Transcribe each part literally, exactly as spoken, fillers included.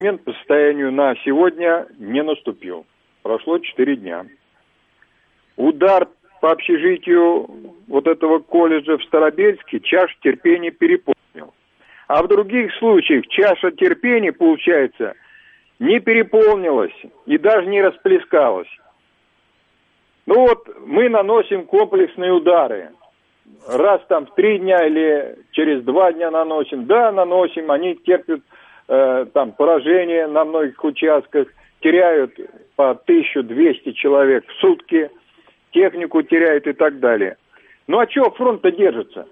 момент по состоянию на сегодня не наступил. Прошло четыре дня. Удар по общежитию вот этого колледжа в Старобельске чаша терпения переполнил. А в других случаях чаша терпения, получается, не переполнилась и даже не расплескалась. Ну вот, мы наносим комплексные удары. Раз там в три дня или через два дня наносим. Да, наносим, они терпят э, там поражение на многих участках, теряют по тысяча двести человек в сутки, технику теряют и так далее. Ну а что фронт-то держится?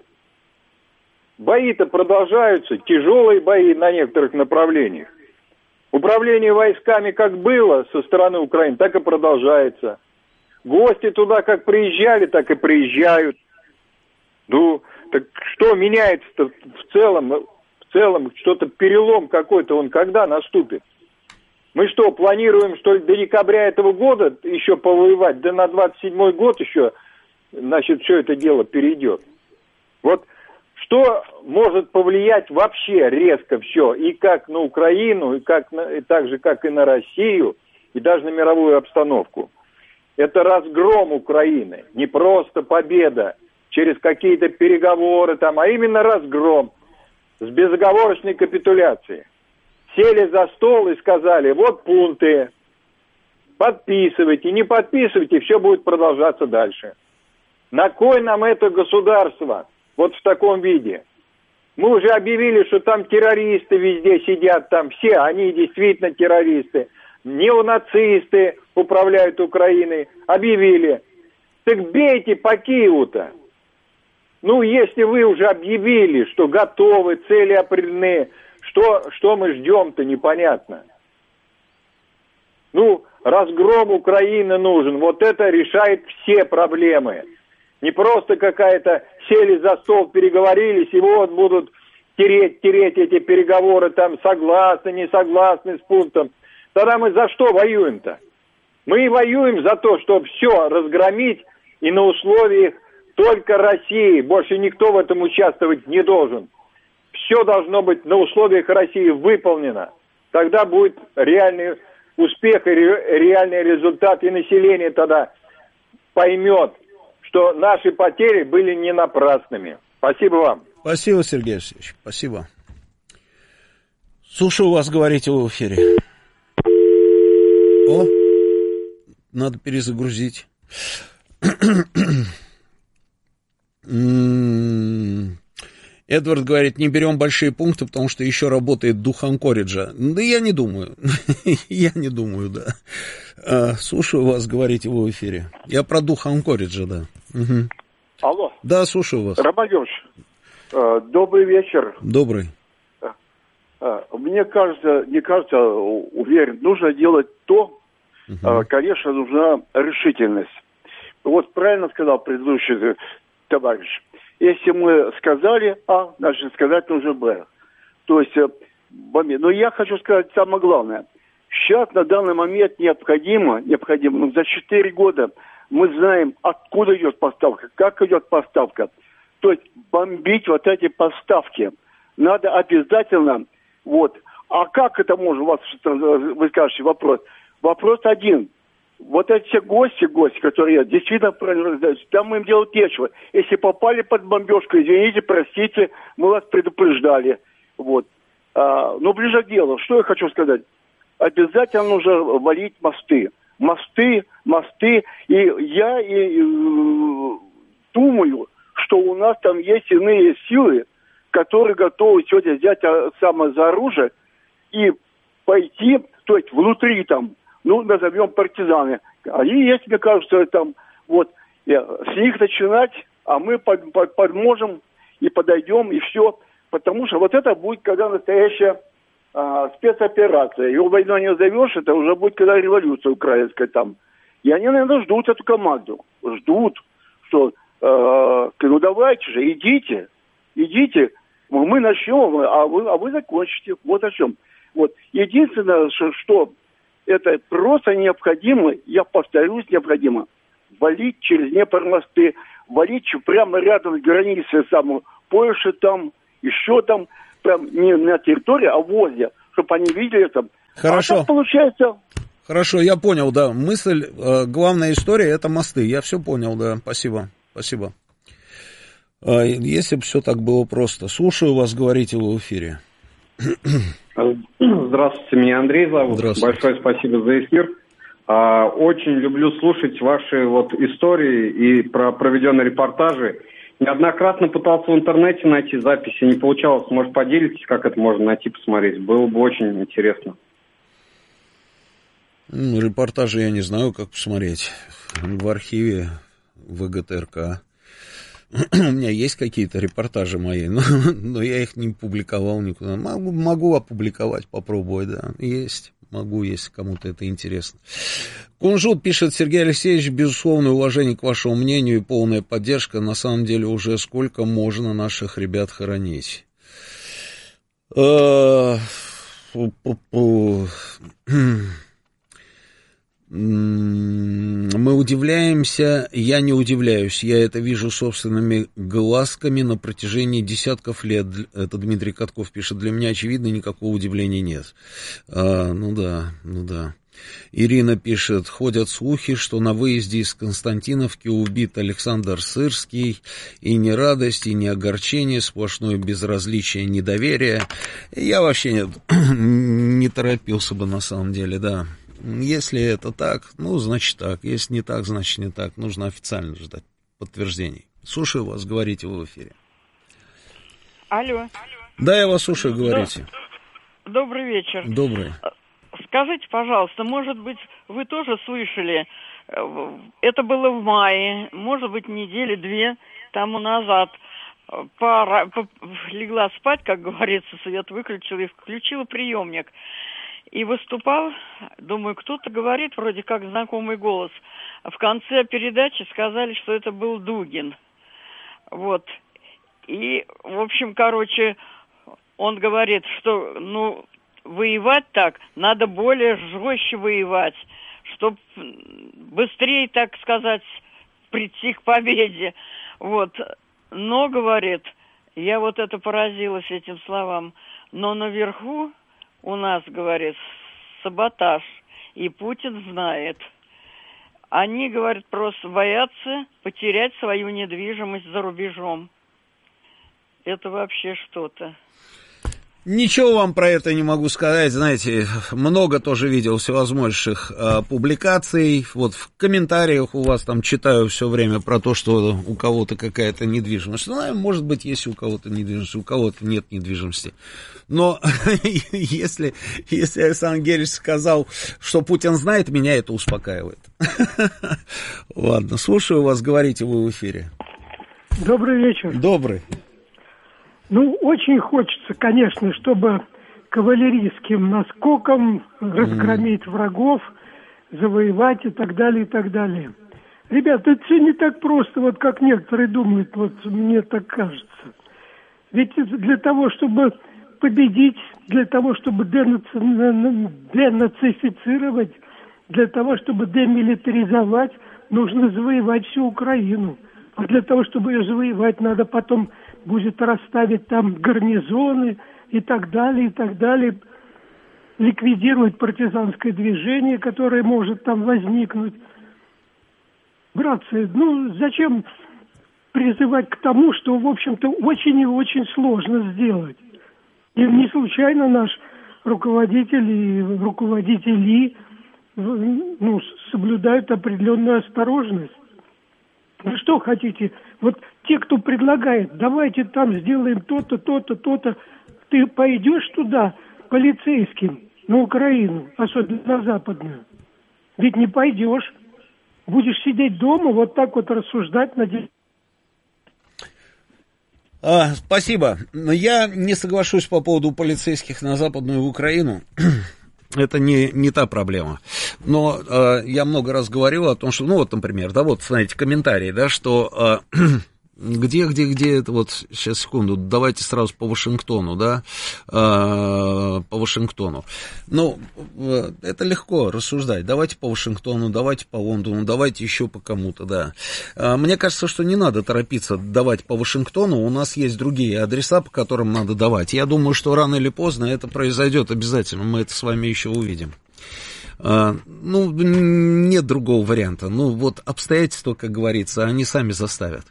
Бои-то продолжаются, тяжелые бои на некоторых направлениях. Управление войсками как было со стороны Украины, так и продолжается. Гости туда как приезжали, так и приезжают. Ну, так что меняется-то в целом? В целом что-то, перелом какой-то, он когда наступит? Мы что, планируем, что ли, до декабря этого года еще повоевать? Да на двадцать седьмой год еще, значит, все это дело перейдет. Вот что может повлиять вообще резко все, и как на Украину, и, как на, и так же, как и на Россию, и даже на мировую обстановку? Это разгром Украины, не просто победа через какие-то переговоры там, а именно разгром с безоговорочной капитуляцией. Сели за стол и сказали, вот пункты, подписывайте, не подписывайте, все будет продолжаться дальше. На кой нам это государство вот в таком виде? Мы уже объявили, что там террористы везде сидят, там все, они действительно террористы. Неонацисты управляют Украиной, объявили. Так бейте по Киеву-то. Ну, если вы уже объявили, что готовы, цели определены, что, что мы ждем-то, непонятно. Ну, разгром Украины нужен, вот это решает все проблемы. Не просто какая-то сели за стол, переговорились, и вот будут тереть, тереть эти переговоры, там согласны, не согласны с пунктом. Тогда мы за что воюем-то? Мы и воюем за то, чтобы все разгромить, и на условиях только России, больше никто в этом участвовать не должен. Все должно быть на условиях России выполнено. Тогда будет реальный успех и реальный результат, и население тогда поймет, что наши потери были не напрасными. Спасибо вам. Спасибо, Сергей Алексеевич, спасибо. Слушаю вас, говорите в эфире. О, надо перезагрузить. Эдвард говорит, не берем большие пункты, потому что еще работает дух Анкориджа. Да я не думаю. Я не думаю, да. Слушаю вас, говорите в эфире. Я про дух Анкориджа, да. Угу. Алло. Да, слушаю вас. Роман Георгиевич, добрый вечер. Добрый. Мне кажется, не кажется, уверен, нужно делать то, угу. Конечно, нужна решительность. Вот правильно сказал предыдущий товарищ. Если мы сказали А, значит сказать нужно Б. То есть, но я хочу сказать самое главное. Сейчас на данный момент необходимо, необходимо, ну, за четыре года мы знаем, откуда идет поставка, как идет поставка. То есть бомбить вот эти поставки надо обязательно. Вот. А как это можно, у вас, вы скажете, вопрос? Вопрос один. Вот эти все гости, гости, которые действительно правильно раздаются, там им делать нечего. Если попали под бомбежку, извините, простите, мы вас предупреждали. Вот. А, но ближе к делу, что я хочу сказать. Обязательно нужно валить мосты. Мосты, мосты. И я и, и, думаю, что у нас там есть иные силы, которые готовы сегодня взять самое за оружие и пойти, то есть внутри там, ну, назовем партизаны. Они есть, мне кажется, там, вот, с них начинать, а мы под, под, подможем и подойдем, и все. Потому что вот это будет, когда настоящая а, спецоперация. Его войной не назовешь, это уже будет, когда революция украинская там. И они, наверное, ждут эту команду. Ждут, что, э, ну, давайте же, идите, идите, мы начнем, а вы, а вы закончите. Вот о чем. Вот. Единственное, что... что это просто необходимо, я повторюсь, необходимо валить через Днепр мосты, валить прямо рядом с границей самой Польши там, еще там, прям не на территории, а возле, чтобы они видели там, Хорошо. А так получается... Хорошо, я понял, да. Мысль, э, главная история — это мосты. Я все понял, да. Спасибо, спасибо. Э, если бы все так было просто. Слушаю вас, говорите вы в эфире. Здравствуйте, меня Андрей зовут. Большое спасибо за эфир. Очень люблю слушать ваши вот истории и про проведенные репортажи. Неоднократно пытался в интернете найти записи, не получалось. Может, поделитесь, как это можно найти, посмотреть? Было бы очень интересно. Репортажи я не знаю, как посмотреть. В архиве ВГТРК. У меня есть какие-то репортажи мои, но, но я их не публиковал никуда. Могу, могу опубликовать, попробовать, да. Есть, могу, если кому-то это интересно. Кунжут пишет: Сергей Алексеевич, безусловное уважение к вашему мнению и полная поддержка. На самом деле уже сколько можно наших ребят хоронить? Мы удивляемся, я не удивляюсь, я это вижу собственными глазками на протяжении десятков лет. Это Дмитрий Катков пишет: для меня очевидно, никакого удивления нет. А, ну да, ну да. Ирина пишет: ходят слухи, что на выезде из Константиновки убит Александр Сырский, и ни радость, и ни огорчение, сплошное безразличие, недоверие. Я вообще не, не торопился бы на самом деле, да. Если это так, ну, значит так. Если не так, значит не так. Нужно официально ждать подтверждений. Слушаю вас, говорите вы в эфире. Алло. Да, я вас слушаю, говорите. Добрый вечер. Добрый. Скажите, пожалуйста, может быть, вы тоже слышали, это было в мае, может быть, недели две тому назад, пара, по, легла спать, как говорится, свет выключила и включила приемник. И выступал, думаю, кто-то говорит, вроде как знакомый голос. В конце передачи сказали, что это был Дугин. Вот. И, в общем, короче, он говорит, что, ну, воевать так, надо более жестче воевать, чтобы быстрее, так сказать, прийти к победе. Вот. Но, говорит, я вот это поразилась этим словам, но наверху у нас, говорит, саботаж, и Путин знает. Они, говорят, просто боятся потерять свою недвижимость за рубежом. Это вообще что-то. Ничего вам про это не могу сказать, знаете, много тоже видел всевозможных э, публикаций, вот в комментариях у вас там читаю все время про то, что у кого-то какая-то недвижимость, ну, может быть, есть у кого-то недвижимость, у кого-то нет недвижимости, но если, если Александр Герич сказал, что Путин знает, меня это успокаивает. Ладно, слушаю вас, говорите вы в эфире. Добрый вечер. Добрый. Ну, очень хочется, конечно, чтобы кавалерийским наскоком разгромить mm. врагов, завоевать и так далее, и так далее. Ребята, это все не так просто, вот как некоторые думают, вот мне так кажется. Ведь для того, чтобы победить, для того, чтобы денаци... денацифицировать, для того, чтобы демилитаризовать, нужно завоевать всю Украину. А для того, чтобы ее завоевать, надо потом будет расставить там гарнизоны и так далее, и так далее, ликвидировать партизанское движение, которое может там возникнуть. Братцы, ну зачем призывать к тому, что, в общем-то, очень и очень сложно сделать? И не случайно наш руководитель и руководители ну, соблюдают определенную осторожность. Ну что хотите? Вот те, кто предлагает, давайте там сделаем то-то, то-то, то-то. Ты пойдешь туда полицейским на Украину, особенно на западную? Ведь не пойдешь. Будешь сидеть дома, вот так вот рассуждать на день. А, спасибо. Я не соглашусь по поводу полицейских на западную Украину. Это не, не та проблема. Но э, я много раз говорил о том, что, ну вот, например, да, вот, смотрите, комментарии, да, что э, Где, где, где это вот, сейчас, секунду, давайте сразу по Вашингтону, да, по Вашингтону. Ну, это легко рассуждать, давайте по Вашингтону, давайте по Лондону, давайте еще по кому-то, да. Мне кажется, что не надо торопиться давать по Вашингтону, у нас есть другие адреса, по которым надо давать. Я думаю, что рано или поздно это произойдет обязательно, мы это с вами еще увидим. Ну, нет другого варианта. Ну, вот обстоятельства, как говорится, они сами заставят.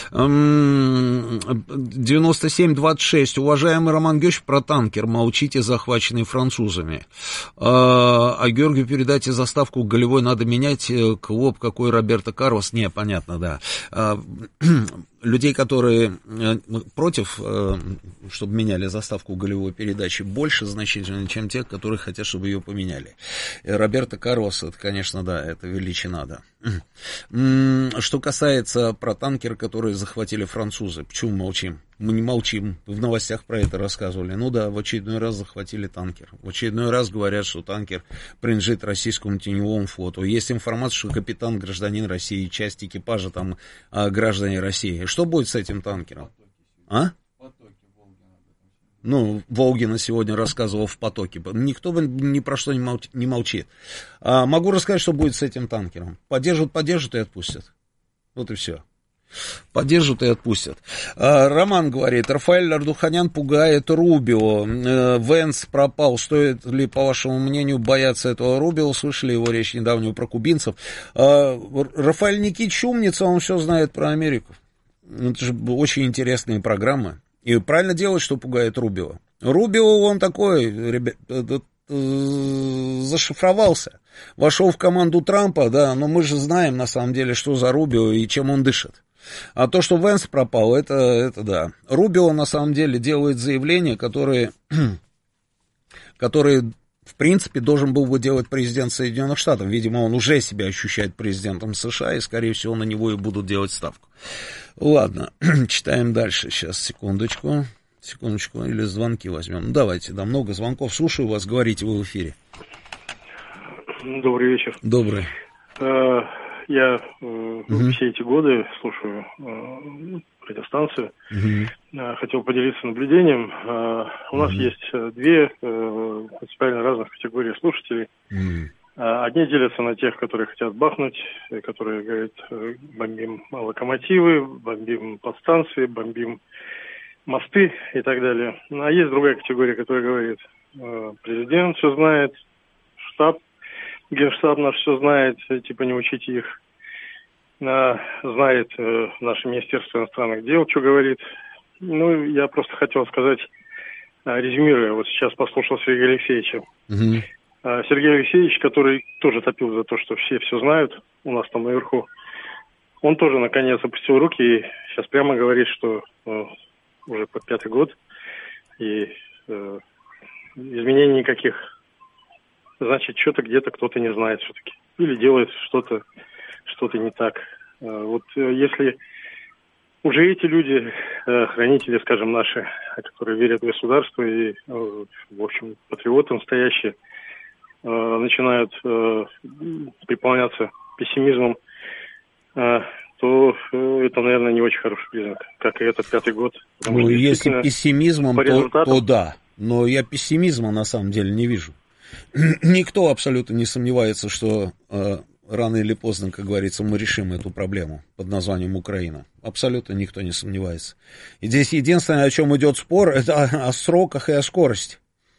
девяносто семь двадцать шесть. Уважаемый Роман Георгиевич, про танкер молчите, захваченный французами. А Георгию передайте заставку голевой надо менять. Клоп какой Роберто Карлос. Не, понятно, да. Людей, которые против, чтобы меняли заставку голевой передачи, больше значительно, чем тех, которые хотят, чтобы ее поменяли. Роберто Карлос, это, конечно, да, это величина, да. Что касается про танкер, который захватили французы, почему молчим? Мы не молчим, в новостях про это рассказывали. Ну да, в очередной раз захватили танкер. В очередной раз говорят, что танкер принадлежит российскому теневому флоту. Есть информация, что капитан гражданин России, часть экипажа там граждане России. Что будет с этим танкером? А? Ну, Волгина сегодня рассказывал в потоке. Никто ни про что не молчит. А могу рассказать, что будет с этим танкером. Поддержат, поддержат и отпустят. Вот и все. Поддержат и отпустят. А, Роман говорит, Рафаэль Ардуханян пугает Рубио. Венс пропал. Стоит ли, по вашему мнению, бояться этого Рубио? Слышали его речь недавнюю про кубинцев. А, Рафаэль Никитич умница, он все знает про Америку. Это же очень интересные программы. И правильно делает, что пугает Рубио. Рубио, он такой, ребят, зашифровался. Вошел в команду Трампа, да, но мы же знаем, на самом деле, что за Рубио и чем он дышит. А то, что Венс пропал, это, это да. Рубио, на самом деле, делает заявления, которые, которые, в принципе, должен был бы делать президент Соединенных Штатов. Видимо, он уже себя ощущает президентом США, и, скорее всего, на него и будут делать ставку. Ладно, читаем дальше. Сейчас, секундочку. Секундочку, или звонки возьмем. Ну, давайте, да, много звонков. Слушаю вас, говорите, вы в эфире. Добрый вечер. Добрый. Я угу. все эти годы слушаю радиостанцию. Угу. Хотел поделиться наблюдением. У нас угу. есть две принципиально разных категории слушателей. Угу. Одни делятся на тех, которые хотят бахнуть, которые говорят, бомбим локомотивы, бомбим подстанции, бомбим мосты и так далее. А есть другая категория, которая говорит, президент все знает, штаб, генштаб наш все знает, типа не учите их. Знает наше Министерство иностранных дел, что говорит. Ну, я просто хотел сказать, резюмируя, вот сейчас послушал Сергея Алексеевича. Угу. Сергей Алексеевич, который тоже топил за то, что все все знают у нас там наверху, он тоже наконец опустил руки и сейчас прямо говорит, что э, уже под пятый год и э, изменений никаких. Значит, что-то где-то кто-то не знает все-таки. Или делает что-то что-то не так. Э, вот э, если уже эти люди, э, хранители, скажем, наши, которые верят в государство и, э, в общем, патриоты настоящие, начинают э, переполняться пессимизмом, э, то э, это, наверное, не очень хороший признак, как и этот пятый год. Ну, если пессимизмом, то, то да, но я пессимизма на самом деле не вижу. Никто абсолютно не сомневается, что э, рано или поздно, как говорится, мы решим эту проблему под названием Украина. Абсолютно никто не сомневается. И здесь единственное, о чем идет спор, это о, о сроках и о скорости.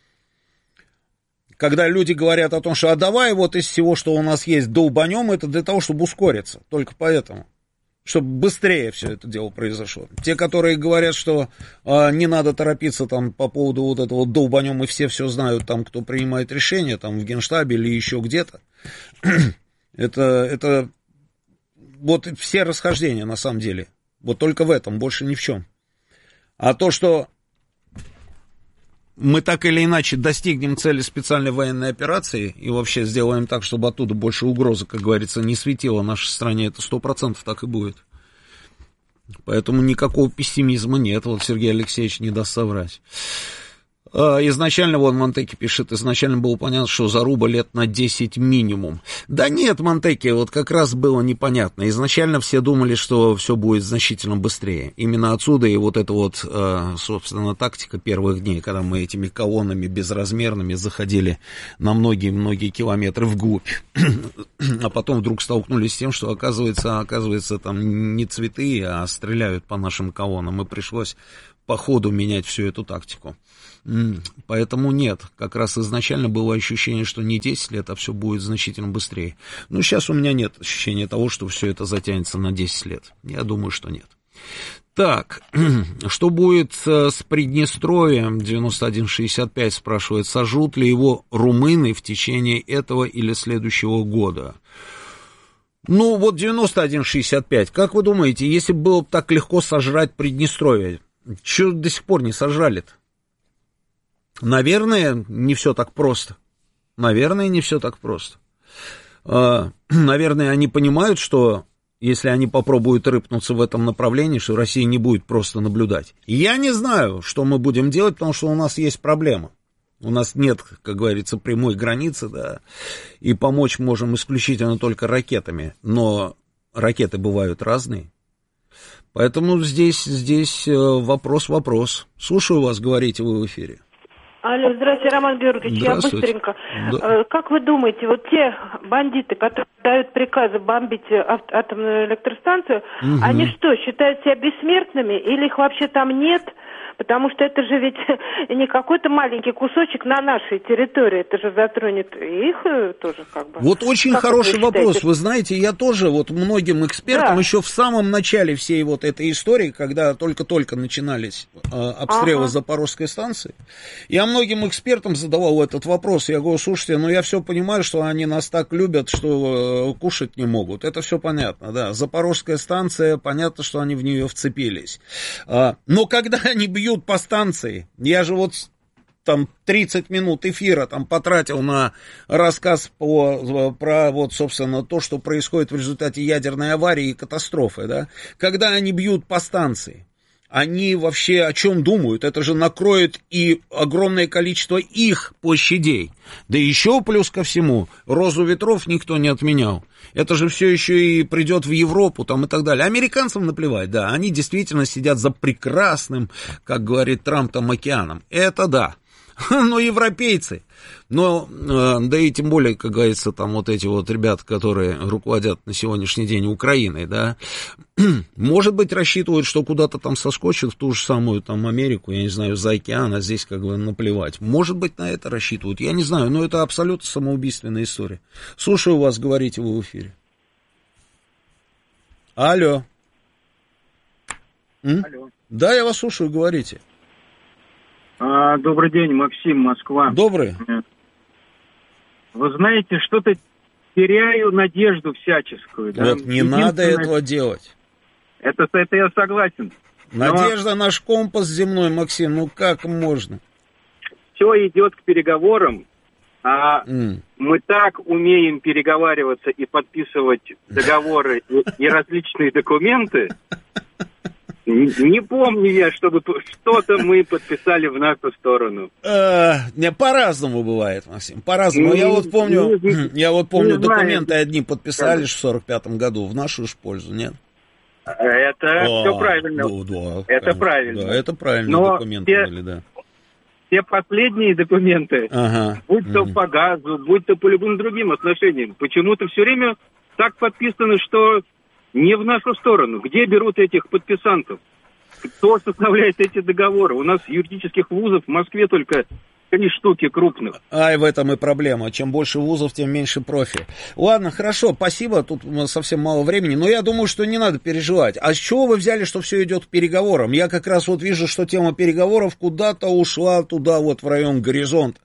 Когда люди говорят о том, что а давай вот из всего, что у нас есть, долбанем, это для того, чтобы ускориться. Только поэтому. Чтобы быстрее все это дело произошло. Те, которые говорят, что а, не надо торопиться там по поводу вот этого долбанем, и все все знают, там, кто принимает решения, там, в Генштабе или еще где-то. это, это вот все расхождения на самом деле. Вот только в этом, больше ни в чем. А то, что мы так или иначе достигнем цели специальной военной операции и вообще сделаем так, чтобы оттуда больше угрозы, как говорится, не светила нашей стране, это сто процентов так и будет. Поэтому никакого пессимизма нет, вот Сергей Алексеевич не даст соврать. Изначально, вот Монтеки пишет, изначально было понятно, что заруба лет на десять минимум. Да нет, Монтеки, вот как раз было непонятно. Изначально все думали, что все будет значительно быстрее. Именно отсюда и вот эта вот, собственно, тактика первых дней, когда мы этими колоннами безразмерными заходили на многие-многие километры вглубь. А потом вдруг столкнулись с тем, что, оказывается, оказывается, там не цветы, а стреляют по нашим колоннам. И пришлось по ходу менять всю эту тактику. Поэтому нет, как раз изначально было ощущение, что не десять лет, а все будет значительно быстрее. Но сейчас у меня нет ощущения того, что все это затянется на десять лет. Я думаю, что нет. Так, что будет с Приднестровьем? девяносто один шестьдесят пять спрашивает, сожрут ли его румыны в течение этого или следующего года? Ну, вот девяносто один шестьдесят пять, как вы думаете, если бы было так легко сожрать Приднестровье, чего до сих пор не сожрали-то? Наверное, не все так просто. Наверное, не все так просто. Наверное, они понимают, что если они попробуют рыпнуться в этом направлении, что Россия не будет просто наблюдать. Я не знаю, что мы будем делать, потому что у нас есть проблема. У нас нет, как говорится, прямой границы, да, и помочь можем исключительно только ракетами. Но ракеты бывают разные. Поэтому здесь, здесь вопрос-вопрос. Слушаю вас, говорите вы в эфире. Алло, здравствуйте, Роман Георгиевич, я быстренько. Да. Как вы думаете, вот те бандиты, которые дают приказы бомбить атомную электростанцию, угу. они что, считают себя бессмертными или их вообще там нет? Потому что это же ведь не какой-то маленький кусочек на нашей территории, это же затронет их тоже как бы. Вот очень как хороший вы вопрос, вы знаете, я тоже вот многим экспертам да. еще в самом начале всей вот этой истории, когда только-только начинались э, обстрелы ага. Запорожской станции, я многим экспертам задавал этот вопрос, я говорю, слушайте, ну я все понимаю, что они нас так любят, что э, кушать не могут, это все понятно, да, Запорожская станция, понятно, что они в нее вцепились, а, но когда они бьют по станции. Я же вот там тридцать минут эфира там потратил на рассказ по, про вот, собственно, то, что происходит в результате ядерной аварии и катастрофы, да. Когда они бьют по станции, они вообще о чем думают? Это же накроет и огромное количество их площадей. Да еще плюс ко всему, розу ветров никто не отменял. Это же все еще и придет в Европу там и так далее. Американцам наплевать, да, они действительно сидят за прекрасным, как говорит Трамп, там океаном. Это да. Но европейцы, но, да и тем более, как говорится, там вот эти вот ребята, которые руководят на сегодняшний день Украиной, да, может быть, рассчитывают, что куда-то там соскочат в ту же самую там Америку, я не знаю, за океан, а здесь как бы наплевать. Может быть, на это рассчитывают, я не знаю, но это абсолютно самоубийственная история. Слушаю вас, говорите вы в эфире. Алло. М? Алло. Да, я вас слушаю, говорите. А, добрый день, Максим, Москва. Добрый. Вы знаете, что-то теряю надежду всяческую. Да? Вот не надо этого делать. Это, это я согласен. Надежда Но... наш компас земной, Максим, ну как можно? Все идет к переговорам, а mm. мы так умеем переговариваться и подписывать договоры и различные документы. Не помню я, чтобы что-то мы подписали в нашу сторону. Не, по-разному бывает, Максим, по-разному. Я вот помню, я вот помню, документы одни подписали в сорок пятом году в нашу же пользу, нет? Это все правильно. Это правильно. Да, это правильные документы были, да. Все последние документы, будь то по газу, будь то по любым другим отношениям, почему-то все время так подписаны, что не в нашу сторону. Где берут этих подписантов? Кто составляет эти договоры? У нас юридических вузов в Москве только три штуки крупных. Ай, в этом и проблема. Чем больше вузов, тем меньше профи. Ладно, хорошо, спасибо. Тут у нас совсем мало времени. Но я думаю, что не надо переживать. А с чего вы взяли, что все идет к переговорам? Я как раз вот вижу, что тема переговоров куда-то ушла туда, вот в район горизонта.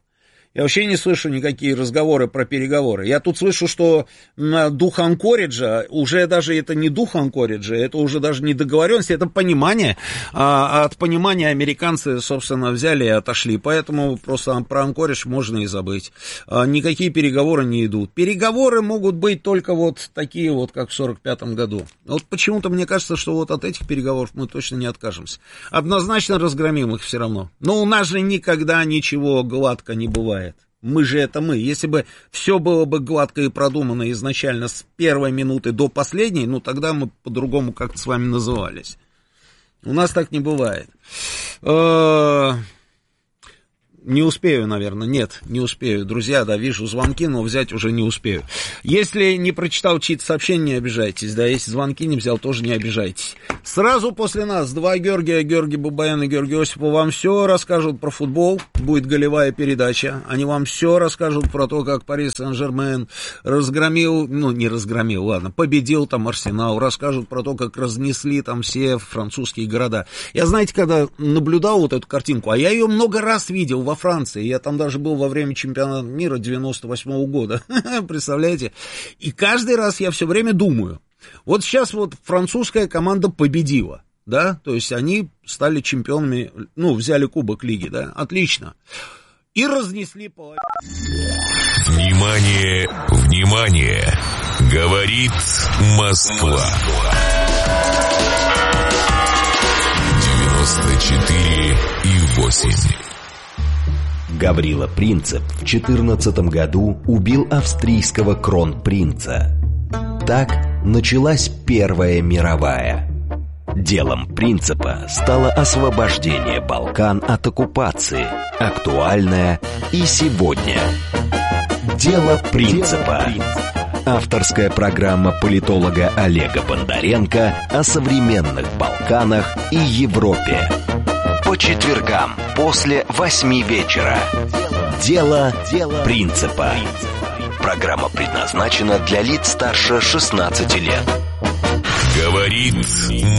Я вообще не слышу никакие разговоры про переговоры. Я тут слышу, что дух Анкориджа, уже даже это не дух Анкориджа, это уже даже не договоренность, это понимание. А от понимания американцы, собственно, взяли и отошли. Поэтому просто про Анкоридж можно и забыть. Никакие переговоры не идут. Переговоры могут быть только вот такие вот, как в сорок пятом году. Вот почему-то мне кажется, что вот от этих переговоров мы точно не откажемся. Однозначно разгромим их все равно. Но у нас же никогда ничего гладко не бывает. Мы же это мы. Если бы все было бы гладко и продумано изначально с первой минуты до последней, ну тогда мы по-другому как-то с вами назывались. У нас так не бывает. Не успею, наверное, нет, не успею. Друзья, да, вижу звонки, но взять уже не успею. Если не прочитал чьи-то сообщения, не обижайтесь, да, если звонки не взял, тоже не обижайтесь. Сразу после нас два Георгия, Георгий Бабаян и Георгий Осипов вам все расскажут про футбол, будет голевая передача, они вам все расскажут про то, как Пари Сен-Жермен разгромил, ну, не разгромил, ладно, победил там Арсенал, расскажут про то, как разнесли там все французские города. Я, знаете, когда наблюдал вот эту картинку, а я ее много раз видел во Франции, я там даже был во время чемпионата мира девяносто восьмого года, представляете, и каждый раз я все время думаю, вот сейчас вот французская команда победила, да, то есть они стали чемпионами, ну, взяли кубок лиги, да, отлично, и разнесли по... Внимание, внимание, говорит Москва. девяносто четыре и восемь. Гаврила Принцип в четырнадцатом году убил австрийского кронпринца. Так началась Первая мировая. Делом Принципа стало освобождение Балкан от оккупации, актуальное и сегодня. Дело Принципа. Авторская программа политолога Олега Бондаренко о современных Балканах и Европе. По четвергам после восьми вечера. Дело Принципа. Программа предназначена для лиц старше шестнадцати лет. Говорит